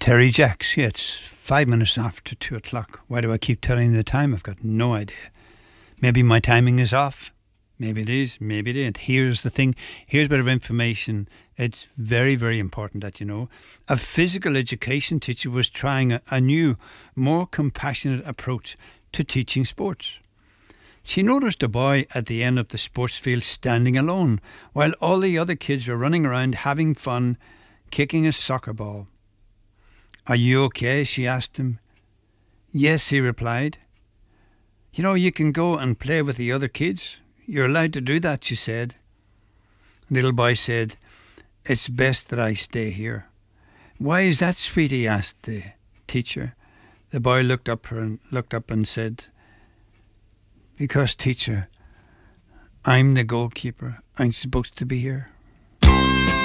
Terry Jacks, yeah, it's 5 minutes after 2 o'clock. Why do I keep telling you the time? I've got no idea. Maybe my timing is off. Maybe it is. Maybe it isn't. Here's the thing. Here's a bit of information. It's very, very important that you know. A physical education teacher was trying a new, more compassionate approach to teaching sports. She noticed a boy at the end of the sports field standing alone, while all the other kids were running around having fun, kicking a soccer ball. "Are you okay?" she asked him. "Yes," he replied. "You know, you can go and play with the other kids. You're allowed to do that," she said. The little boy said, "It's best that I stay here." "Why is that, sweetie?" asked the teacher. The boy looked up and said, "Because, teacher, I'm the goalkeeper. I'm supposed to be here."